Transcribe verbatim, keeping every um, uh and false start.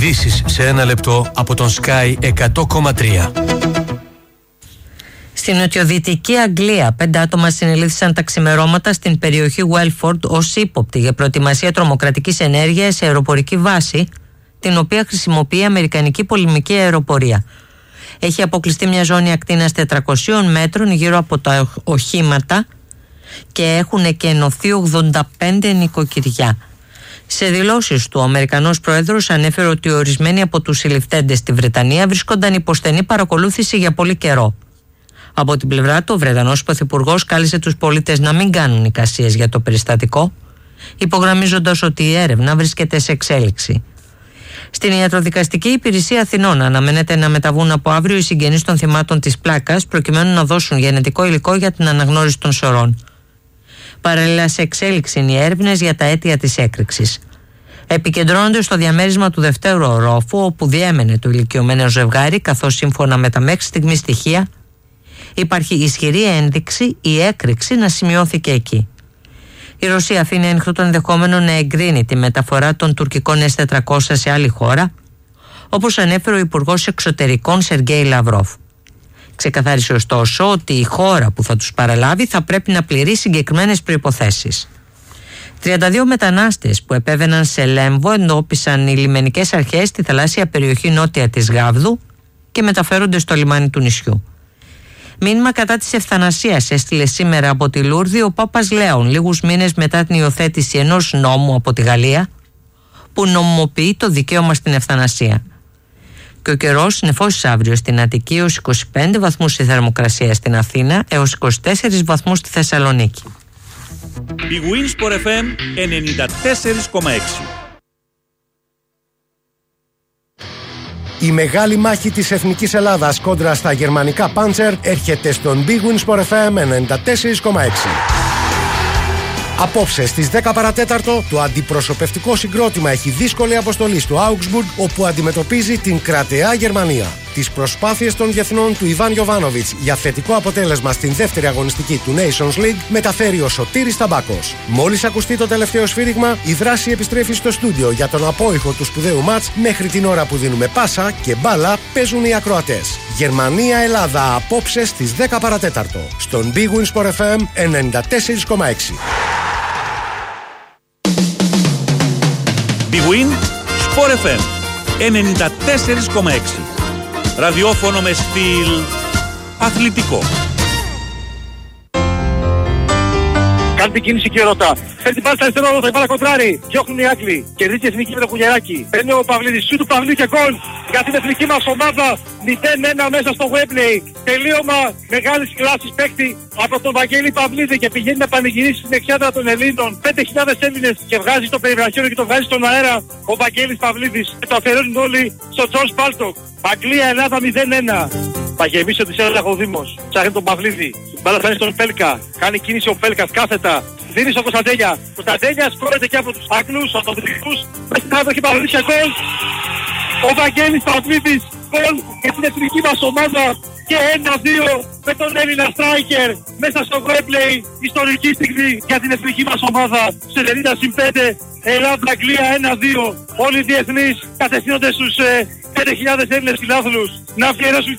Ειδήσεις σε ένα λεπτό από τον Sky εκατό κόμμα τρία. Στην νοτιοδυτική Αγγλία, πέντε άτομα συνελήφθησαν τα ξημερώματα στην περιοχή Welford ως ύποπτοι για προετοιμασία τρομοκρατικής ενέργειας σε αεροπορική βάση, την οποία χρησιμοποιεί η Αμερικανική πολεμική αεροπορία. Έχει αποκλειστεί μια ζώνη ακτίνας τετρακοσίων μέτρων γύρω από τα οχήματα και έχουν και ενωθεί ογδόντα πέντε νοικοκυριά. Σε δηλώσεις του, ο Αμερικανός Πρόεδρος ανέφερε ότι ορισμένοι από τους συλληφθέντες στη Βρετανία βρίσκονταν υπό στενή παρακολούθηση για πολύ καιρό. Από την πλευρά του, ο Βρετανός Πρωθυπουργός κάλεσε τους πολίτες να μην κάνουν εικασίες για το περιστατικό, υπογραμμίζοντας ότι η έρευνα βρίσκεται σε εξέλιξη. Στην Ιατροδικαστική Υπηρεσία Αθηνών αναμένεται να μεταβούν από αύριο οι συγγενείς των θυμάτων της πλάκας, προκειμένου να δώσουν γενετικό υλικό για την αναγνώριση των σωρών. Παραλληλά, σε εξέλιξη είναι οι έρευνες για τα αίτια της έκρηξης. Επικεντρώνονται στο διαμέρισμα του δευτέρου ορόφου, όπου διέμενε το ηλικιωμένο ζευγάρι, καθώς σύμφωνα με τα μέχρι στιγμή στοιχεία υπάρχει ισχυρή ένδειξη η έκρηξη να σημειώθηκε εκεί. Η Ρωσία αφήνει ανοιχτό το ενδεχόμενο να εγκρίνει τη μεταφορά των τουρκικών ες τετρακόσια σε άλλη χώρα, όπως ανέφερε ο Υπουργός Εξωτερικών Σεργέη Λαυρόφ. Ξεκαθάρισε ωστόσο ότι η χώρα που θα τους παραλάβει θα πρέπει να πληρεί συγκεκριμένες προϋποθέσεις. τριάντα δύο μετανάστες που επέβαιναν σε Λέμβο εντόπισαν οι λιμενικές αρχές στη θαλάσσια περιοχή νότια της Γάβδου και μεταφέρονται στο λιμάνι του νησιού. Μήνυμα κατά της ευθανασίας έστειλε σήμερα από τη Λούρδη ο Πάπας Λέων, λίγους μήνες μετά την υιοθέτηση ενός νόμου από τη Γαλλία που νομιμοποιεί το δικαίωμα στην ευθανασία. Και ο καιρός συνεφώς αύριο στην Αττική έως είκοσι πέντε βαθμούς η θερμοκρασία στην Αθήνα, έως είκοσι τέσσερις βαθμούς στη Θεσσαλονίκη. Η Winsport εφ εμ ενενήντα τέσσερα κόμμα έξι. Η μεγάλη μάχη της Εθνικής Ελλάδας κόντρα στα γερμανικά Panzer έρχεται στον Big Win Sport εφ εμ ενενήντα τέσσερα κόμμα έξι. Απόψε στις δέκα παρατέταρτο το αντιπροσωπευτικό συγκρότημα έχει δύσκολη αποστολή στο Augsburg, όπου αντιμετωπίζει την κρατεά Γερμανία. Τις προσπάθειες των διεθνών του Ιβάν Γιοβάνοβιτς για θετικό αποτέλεσμα στην δεύτερη αγωνιστική του Nations League μεταφέρει ο Σωτήρης Ταμπάκος. Μόλις ακουστεί το τελευταίο σφύριγμα, η δράση επιστρέφει στο στούντιο για τον απόϊχο του σπουδαίου μάτς. Μέχρι την ώρα που δίνουμε πάσα και μπάλα παίζουν οι ακροατές. Γερμανία-Ελλάδα απόψε στις δέκα παρατέταρτο στον Big Win Sport εφ εμ ενενήντα τέσσερα κόμμα έξι. Big Win Sport εφ εμ ενενήντα τέσσερα κόμμα έξι. Ραδιόφωνο με στυλ αθλητικό. Κάνει την κίνηση και ρωτά. Φέρνει την πάση στα αριστερό, θα υπάρα κοντράρι. Διώχνουν οι Άγγλοι. Κερδίζει η εθνική με το Κουγεράκι. Παίρνει ο Παυλίδης. Σου του Παυλίδη και γκολ. Για την εθνική μας ομάδα μηδέν ένα μέσα στο Wembley. Τελείωμα μεγάλης κλάσης παίκτη από τον Βαγγέλη Παυλίδη και πηγαίνει να πανηγυρίσει στην εξέδρα των Ελλήνων. πέντε χιλιάδες Έλληνες και βγάζει το περιβραχιόνιο και το βγάζει στον αέρα ο Βαγγέλης Παυλίδης. Και το αφαιρώνουν όλοι στο Τζορτζ Μπάλτοκ. Αγγλία-Ελλάδα μηδέν ένα. Θα γεμίσει ο Τισέρα Λαχοδήμος. Ψάχνει τον Παυλίδη. Μπάλα φέρνει στον Πέλκα. Κάνει κίνηση ο Πέλκας κάθετα. Δίνει στον Κωνσταντέλια. Κωνσταντέλια σκόρεται και από τους Αγγλούς, από τους Δυτικούς. Μέσα στην άδοχη Παυλίδης και γκολ. Ο Βαγγέλης Παυλίδης γκολ για την εθνική μας ομάδα. Και ένα δύο με τον Έλληνα στράικερ μέσα στο Wembley. Ιστορική στιγμή για την εθνική μας ομάδα. Σε ενενήντα συν πέντε Ελλάδα-Αγγλία ένα δύο. Όλοι οι διεθνείς κατευθύνονται στους ε, πέντε χιλιάδες Έλληνες φιλάθλους να αφιερώσουν